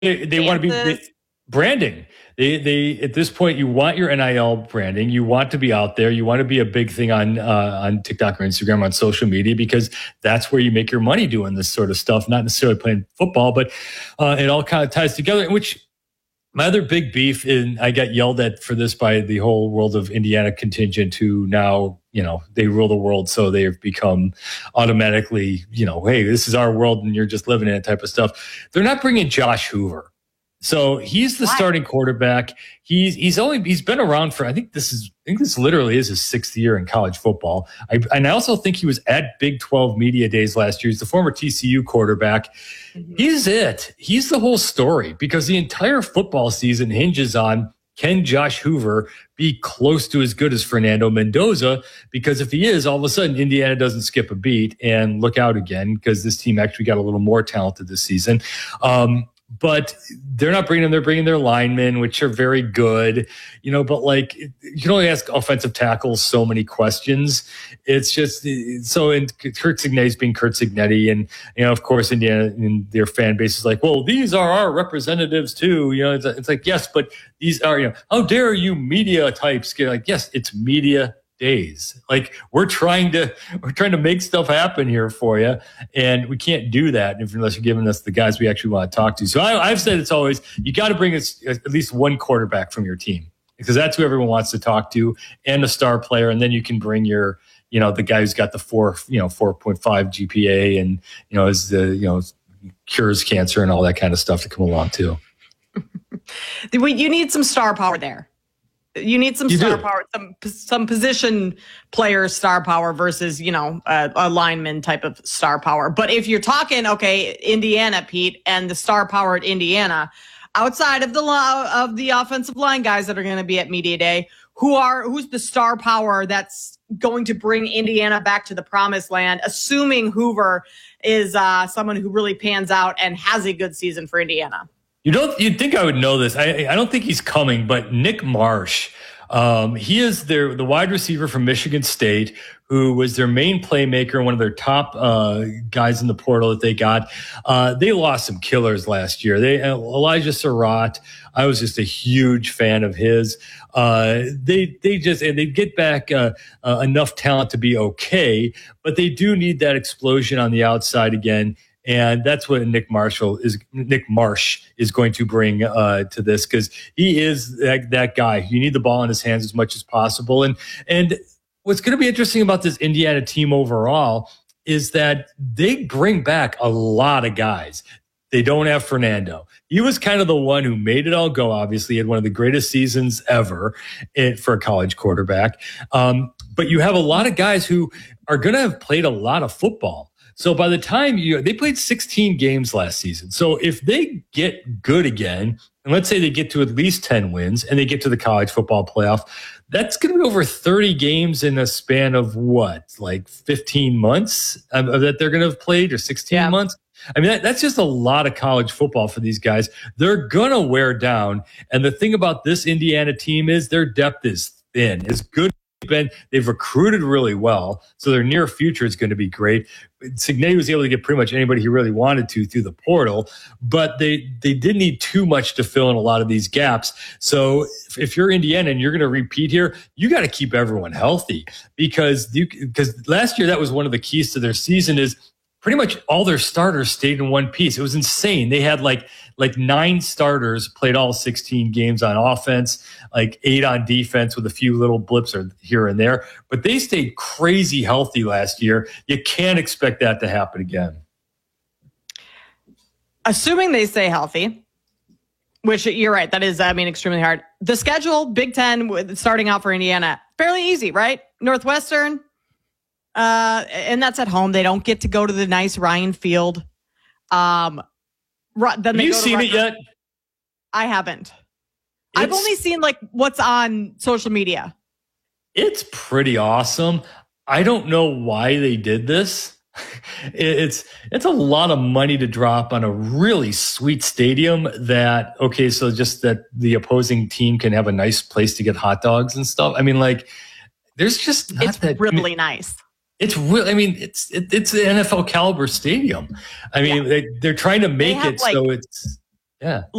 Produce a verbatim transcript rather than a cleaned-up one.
They, they want to be they, branding. They, they, at this point, you want your N I L branding. You want to be out there. You want to be a big thing on, uh, on TikTok or Instagram, on social media, because that's where you make your money doing this sort of stuff, not necessarily playing football, but, uh, it all kind of ties together, which my other big beef, and I got yelled at for this by the whole world of Indiana contingent, who now, you know, they rule the world. So they've become automatically, you know, hey, this is our world and you're just living in it type of stuff. They're not bringing Josh Hoover. So he's the Why? starting quarterback. He's he's only he's been around for I think this is I think this literally is his sixth year in college football. I, and I also think he was at Big twelve Media Days last year. He's the former T C U quarterback. Mm-hmm. He's it. He's the whole story, because the entire football season hinges on, can Josh Hoover be close to as good as Fernando Mendoza? Because if he is, all of a sudden Indiana doesn't skip a beat, and look out again, because this team actually got a little more talented this season. Um, But they're not bringing them. They're bringing their linemen, which are very good, you know. But like, you can only ask offensive tackles so many questions. It's just so. And Curt Cignetti's being Curt Cignetti, and you know, of course, Indiana and their fan base is like, well, these are our representatives too. You know, it's, it's like, yes, but these are, you know, how dare you media types get like, yes, it's media days. Like, we're trying to we're trying to make stuff happen here for you, and we can't do that if, unless you're giving us the guys we actually want to talk to. So I, I've said it's always, you got to bring us at least one quarterback from your team, because that's who everyone wants to talk to, and a star player, and then you can bring your, you know, the guy who's got the four, you know, four point five G P A, and you know, is the, you know, cures cancer and all that kind of stuff to come along too. You need some star power there. You need some you star do. power, some some position player star power versus, you know, a, a lineman type of star power. But if you're talking, okay, Indiana, Pete, and the star power at Indiana, outside of the of the offensive line guys that are going to be at Media Day, who are who's the star power that's going to bring Indiana back to the promised land, assuming Hoover is uh, someone who really pans out and has a good season for Indiana? You don't, you'd think I would know this. I, I don't think he's coming, but Nick Marsh, um, he is their, the wide receiver from Michigan State, who was their main playmaker, one of their top, uh, guys in the portal that they got. Uh, they lost some killers last year. They, Elijah Surratt, I was just a huge fan of his. Uh, they, they just, and they get back, uh, uh, enough talent to be okay, but they do need that explosion on the outside again. And that's what Nick Marshall is. Nick Marsh is going to bring uh, to this, because he is that, that guy. You need the ball in his hands as much as possible. And and what's going to be interesting about this Indiana team overall is that they bring back a lot of guys. They don't have Fernando. He was kind of the one who made it all go. Obviously, he had one of the greatest seasons ever in, for a college quarterback. Um, but you have a lot of guys who are going to have played a lot of football. So by the time you, they played sixteen games last season. So if they get good again, and let's say they get to at least ten wins and they get to the college football playoff, that's going to be over thirty games in a span of what, like fifteen months um, that they're going to have played, or sixteen yeah. months. I mean, that, that's just a lot of college football for these guys. They're going to wear down. And the thing about this Indiana team is their depth is thin. As good been, they've recruited really well, so their near future is going to be great. Cignetti was able to get pretty much anybody he really wanted to through the portal, but they they did need too much to fill in a lot of these gaps. So if, if you're Indiana and you're going to repeat here, you got to keep everyone healthy, because you because last year that was one of the keys to their season, is pretty much all their starters stayed in one piece. It was insane. They had like like nine starters played all sixteen games on offense, like eight on defense with a few little blips or here and there. But they stayed crazy healthy last year. You can't expect that to happen again. Assuming they stay healthy, which you're right, that is, I mean, extremely hard. The schedule, Big Ten, starting out for Indiana, fairly easy, right? Northwestern, uh, and that's at home. They don't get to go to the nice Ryan Field. Um, then Have they you go to seen Rutgers. it yet? I haven't. It's, I've only seen like what's on social media. It's pretty awesome. I don't know why they did this. It's it's a lot of money to drop on a really sweet stadium that, okay, so just that the opposing team can have a nice place to get hot dogs and stuff. I mean, like, there's just not it's that, really I mean, nice. It's real. I mean, it's it, it's an N F L caliber stadium. I mean, Yeah. they, they're trying to make have, it like, so it's Yeah.